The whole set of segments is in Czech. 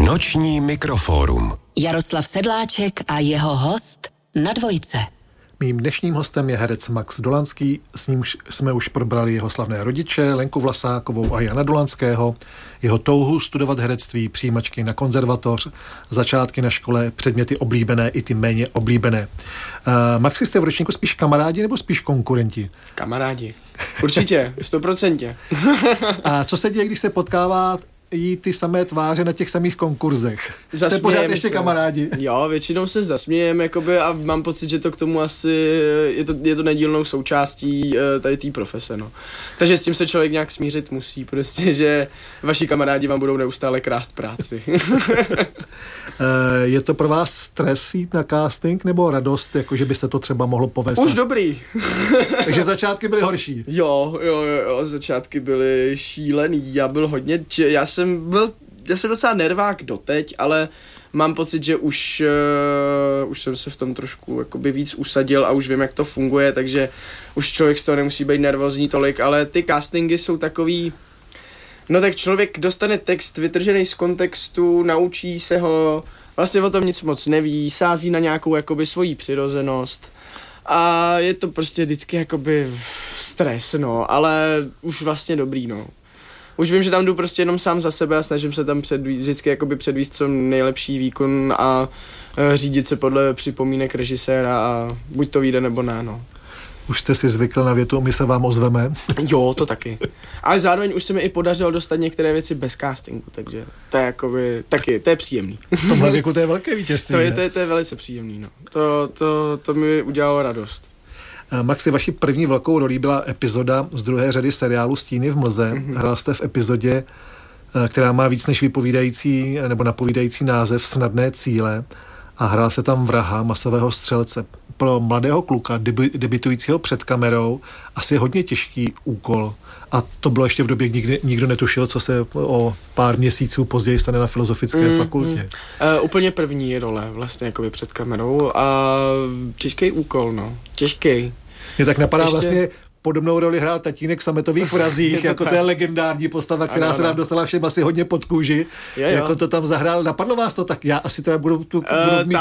Noční mikrofórum. Jaroslav Sedláček a jeho host na Dvojce. Mým dnešním hostem je herec Max Dolanský, s nímž jsme už probrali jeho slavné rodiče, Lenku Vlasákovou a Jana Dolanského, jeho touhu studovat herectví, přijímačky na konzervatoř, začátky na škole, předměty oblíbené i ty méně oblíbené. Maxi, jste v ročníku spíš kamarádi nebo spíš konkurenti? Kamarádi. Určitě, 100%. A co se děje, když se potkává jí ty samé tváře na těch samých konkurzech? Jste pořád ještě kamarádi? Jo, většinou se zasmějeme jakoby, a mám pocit, že to k tomu asi je to nedílnou součástí tady té profese, no. Takže s tím se člověk nějak smířit musí, prostě, že vaši kamarádi vám budou neustále krást práci. Je to pro vás stres jít na casting nebo radost, jakože by se to třeba mohlo povést? Už dobrý. Takže začátky byly horší. Jo, začátky byly šílený, já jsem docela nervák doteď, ale mám pocit, že už jsem se v tom trošku jakoby víc usadil a už vím, jak to funguje, takže už člověk z toho nemusí být nervózní tolik, ale ty castingy jsou takový, no tak člověk dostane text vytržený z kontextu, naučí se ho, vlastně o tom nic moc neví, sází na nějakou jakoby svoji přirozenost a je to prostě vždycky jakoby stres, no, ale už vlastně dobrý, no. Už vím, že tam jdu prostě jenom sám za sebe a snažím se tam vždycky jakoby předvíst co nejlepší výkon a řídit se podle připomínek režiséra a buď to vyjde nebo ne, no. Už jste si zvykl na větu, my se vám ozveme? Jo, to taky. Ale zároveň už se mi i podařilo dostat některé věci bez castingu, takže to je jakoby taky, to je příjemný. V tomhle věku to je velké vítězství. To je velice příjemný, no. To mi udělalo radost. Maxi, vaší první velkou rolí byla epizoda z druhé řady seriálu Stíny v mlze. Hrál jste v epizodě, která má víc než vypovídající nebo napovídající název Snadné cíle a hrál se tam vraha, masového střelce. Pro mladého kluka, debitujícího před kamerou, asi hodně těžký úkol. A to bylo ještě v době, kdy nikdo netušil, co se o pár měsíců později stane na Filozofické fakultě. Úplně první role vlastně jakoby před kamerou a těžký úkol, no. Těžký. Mě tak napadá vlastně podobnou roli hrál tatínek v Sametových vrazích, jako to je legendární postava, která se nám dostala všem asi hodně pod kůži. Jako to tam zahrál. Napadlo vás to tak? Já asi teda budu mít...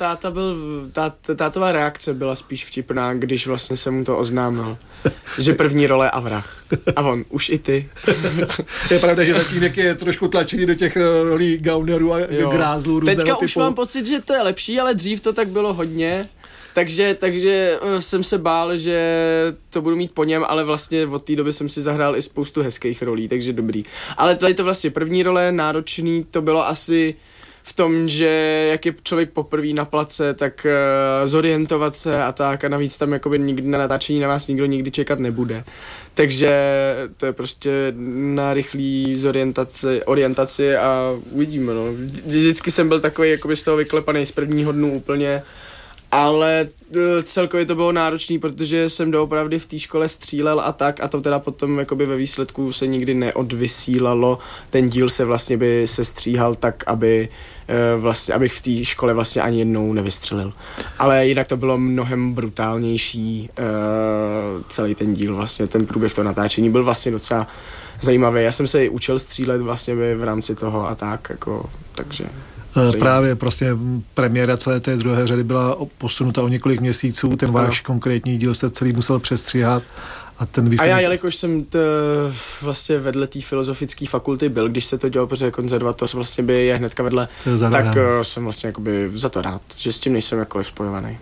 Tátová reakce byla spíš vtipná, když vlastně jsem mu to oznámil. Že první role a vrah. A on, už i ty. Je pravda, že tatínek je trošku tlačený do těch rolí gaunerů a grázlů různého Teďka typu. Už mám pocit, že to je lepší, ale dřív to tak bylo hodně. Takže jsem se bál, že to budu mít po něm, ale vlastně od té doby jsem si zahrál i spoustu hezkých rolí, takže dobrý. Ale tady to vlastně první role, náročný, to bylo asi v tom, že jak je člověk poprvé na place, tak zorientovat se a tak a navíc tam jakoby nikdy na natáčení na vás nikdo nikdy čekat nebude. Takže to je prostě na rychlý orientaci a uvidíme, no. Vždycky jsem byl takový jakoby z toho vyklepaný z prvního dnu úplně. Ale celkově to bylo náročný, protože jsem doopravdy v té škole střílel a tak a to teda potom jakoby ve výsledku se nikdy neodvysílalo. Ten díl se vlastně by se stříhal tak, abych v té škole vlastně ani jednou nevystřelil. Ale jinak to bylo mnohem brutálnější, celý ten díl vlastně, ten průběh toho natáčení byl vlastně docela zajímavý. Já jsem se i učil střílet vlastně v rámci toho a tak, jako, takže... Právě prostě premiéra celé té druhé řady byla posunuta o několik měsíců, ten váš konkrétní díl se celý musel přestříhat a ten výsledek... A já, jelikož jsem vlastně vedle té filozofické fakulty byl, když se to dělalo, protože konzervatoř vlastně by je hnedka vedle, tak jsem vlastně jakoby za to rád, že s tím nejsem jakkoliv spojovaný.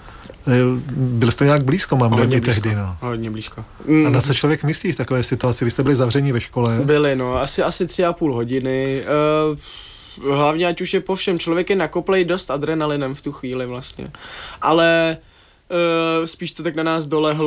Byl jste nějak blízko, mám hodně tehdy, no. Hodně blízko. A na co člověk myslí v takové situaci? Vy jste byli zavření ve škole? Byli, no, asi 3,5 hodiny. Hlavně ať už je po všem, člověk je nakoplej dost adrenalinem v tu chvíli vlastně, ale spíš to tak na nás dolehlo